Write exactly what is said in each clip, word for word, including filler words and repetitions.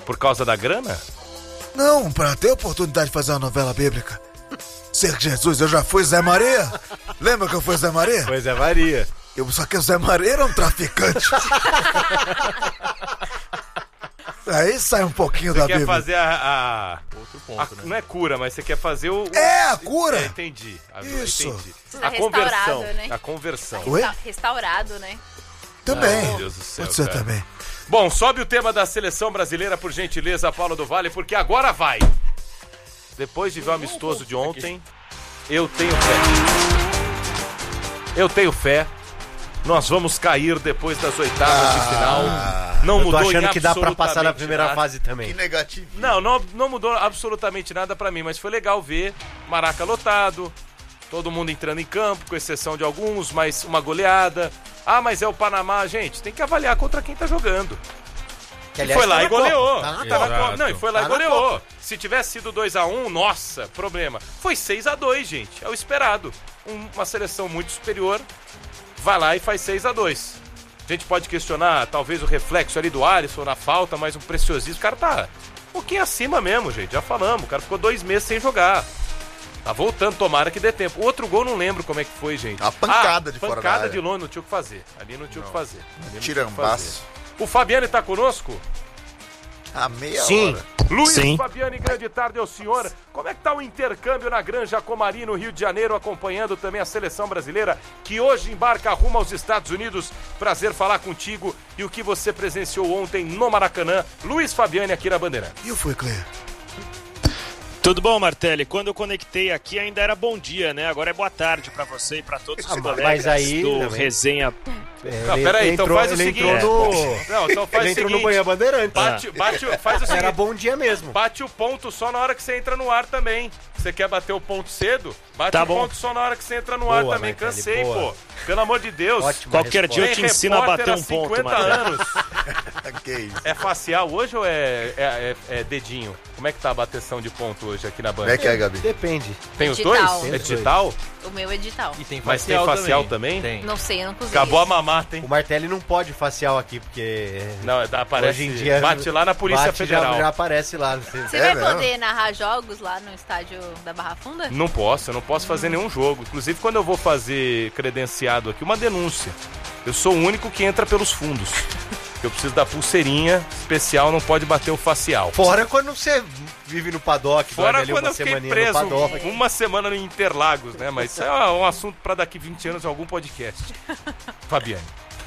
Por causa da grana? Não, pra ter a oportunidade de fazer uma novela bíblica. Ser Jesus, eu já fui Zé Maria. Lembra que eu fui Zé Maria? Foi Zé Maria. Eu, só que o Zé Maria era um traficante. Aí sai um pouquinho você da quer Bíblia. fazer a... a... Outro ponto, a né? não é cura, mas você quer fazer o... É, a cura. É, entendi. A, Isso. Entendi. Precisa A conversão. restaurado, né? A conversão. Oi? Resta- Restaurado, né? Também. Ai, meu Deus do céu, Pode ser cara. também. Bom, sobe o tema da seleção brasileira, por gentileza, Paulo do Vale, porque agora vai. Depois de ver o amistoso de ontem, eu tenho fé. Eu tenho fé. Nós vamos cair depois das oitavas Ah, de final. Não Eu tô mudou achando em que dá pra passar na absolutamente primeira nada. fase também. Que negativo. Não, não, não mudou absolutamente nada pra mim, mas foi legal ver Maraca lotado, todo mundo entrando em campo, com exceção de alguns, mas uma goleada. Ah, mas é o Panamá, gente, tem que avaliar contra quem tá jogando. Que, E aliás, foi lá tá e na Copa. goleou. Tá na Tá na Copa. Copa. Não, e foi lá Tá e na goleou. Copa. Se tivesse sido dois a um, nossa, problema. Foi seis a dois, gente. É o esperado. Um- uma seleção muito superior vai lá e faz seis a dois. A gente pode questionar, talvez, o reflexo ali do Alisson na falta, mas um preciosismo. O cara tá um pouquinho acima mesmo, gente. Já falamos. O cara ficou dois meses sem jogar. Tá voltando, tomara que dê tempo. O outro gol não lembro como é que foi, gente. A pancada ah, de fora da pancada área. de longe, não tinha o que fazer. Ali não tinha o que fazer. Ali não tinha o que Tirambaço. fazer. O Fabiano tá conosco? A meia Sim. hora. Luiz Sim. Fabiani, grande tarde ao senhor. Como é que tá o intercâmbio na Granja Comari, no Rio de Janeiro, acompanhando também a seleção brasileira, que hoje embarca rumo aos Estados Unidos. Prazer falar contigo e o que você presenciou ontem no Maracanã. Luiz Fabiani aqui na Bandeirante. E eu fui, Cleia. Tudo bom, Martelli? Quando eu conectei aqui ainda era bom dia, né? Agora é boa tarde pra você e pra todos os Ah, colegas mas aí do também. Resenha. É, Não, ele- peraí, ele então entrou- faz o ele seguinte. entrou no... Não, então faz ele o entrou seguinte. no Banha Bandeirante. Bate, bate, faz o seguinte. Era bom dia mesmo. Bate o ponto só na hora que você entra no ar também. Você quer bater o ponto cedo? Bate Tá o bom. ponto só na hora que você entra no ar Boa, também. Martelli, Cansei, boa. pô. Pelo amor de Deus. Ótima Qualquer resposta. dia eu te Tem ensino a repórter bater há um ponto, cinquenta Martelli. anos. Que isso. É facial hoje ou é, é, é- é dedinho? Como é que tá a bateção de ponto hoje aqui na Como banda? é que é, Gabi? Depende. Tem os Digital. dois? Tem É os digital? O meu é digital. E tem Mas tem facial, facial também? Tem. Não sei, eu não cozinhei. Acabou a mamata, hein? O Martelli não pode facial aqui, porque... Não, dá- aparece. Hoje em dia... bate lá na Polícia bate, Federal. Já, já aparece lá. Você... Você É vai mesmo? poder narrar jogos lá no estádio da Barra Funda? Não posso, eu não posso fazer nenhum jogo. Inclusive, quando eu vou fazer credenciado aqui, uma denúncia. Eu sou o único que entra pelos fundos. Eu preciso da pulseirinha especial, não pode bater o facial. Fora quando você vive no paddock, Fora dorme ali quando uma eu fiquei semaninha preso no paddock. uma semana no Interlagos, né? Mas isso é um assunto pra daqui vinte anos em algum podcast. Fabiane.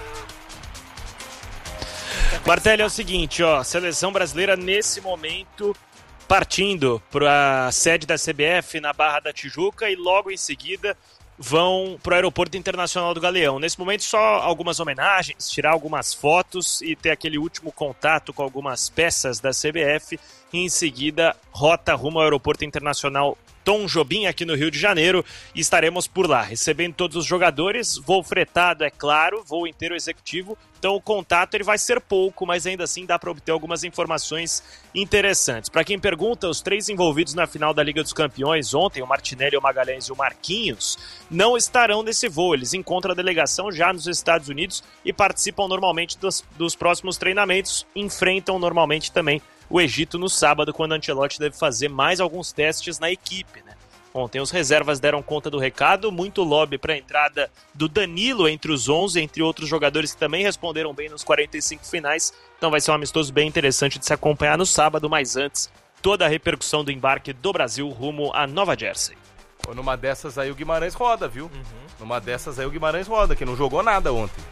Martelli, é o seguinte, ó, seleção brasileira nesse momento partindo para a sede da C B F na Barra da Tijuca e logo em seguida vão para o Aeroporto Internacional do Galeão. Nesse momento só algumas homenagens, tirar algumas fotos e ter aquele último contato com algumas peças da C B F e em seguida rota rumo ao Aeroporto Internacional Tom Jobim aqui no Rio de Janeiro e estaremos por lá, recebendo todos os jogadores, voo fretado, é claro, voo inteiro executivo, então o contato ele vai ser pouco, mas ainda assim dá para obter algumas informações interessantes. Para quem pergunta, os três envolvidos na final da Liga dos Campeões ontem, o Martinelli, o Magalhães e o Marquinhos, não estarão nesse voo, eles encontram a delegação já nos Estados Unidos e participam normalmente dos, dos próximos treinamentos, enfrentam normalmente também o Egito no sábado, quando o Ancelotti deve fazer mais alguns testes na equipe, né? Ontem os reservas deram conta do recado, muito lobby para a entrada do Danilo entre os onze, entre outros jogadores que também responderam bem nos quarenta e cinco finais, então vai ser um amistoso bem interessante de se acompanhar no sábado, mas antes, toda a repercussão do embarque do Brasil rumo a Nova Jersey. Ou numa dessas aí o Guimarães roda, viu? Uhum. Numa dessas aí o Guimarães roda, que não jogou nada ontem.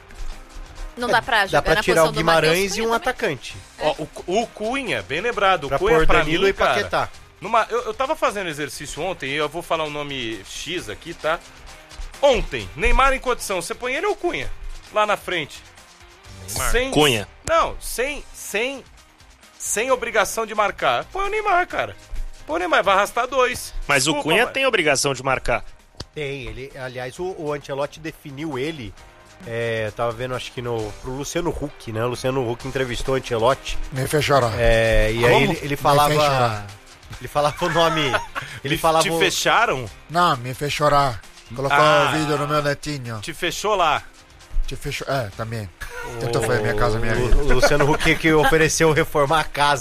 Não dá pra jogar Dá pra na tirar o posição do Matheus Guimarães e Cunha um também? atacante. Ó, o, o Cunha, bem lembrado, Pra o Cunha pôr pra Danilo mim, e cara, Paquetá. Numa, eu, eu tava fazendo exercício ontem, e eu vou falar um nome X aqui, tá? Ontem, Neymar em condição, você põe ele ou Cunha? Lá na frente. Neymar. Sem, Cunha. Não, sem, sem, sem obrigação de marcar. Põe o Neymar, cara. Põe o Neymar, vai arrastar dois. Mas Desculpa, o Cunha mas- tem obrigação de marcar. Tem, ele, aliás, o, o Ancelotti definiu ele, é, tava vendo acho que no, pro Luciano Huck, né? O Luciano Huck entrevistou o Ancelotti, Me fez chorar. é, e aí Como? ele, ele Me falava, fez chorar. ele falava o nome, ele Te- falava... Te o- fecharam? Não, me fez chorar. Colocou Ah. o vídeo no meu netinho. Te fechou lá. Te fechou. É, também. Tentou fazer minha casa, minha vida. O, o Luciano Huck que ofereceu reformar a casa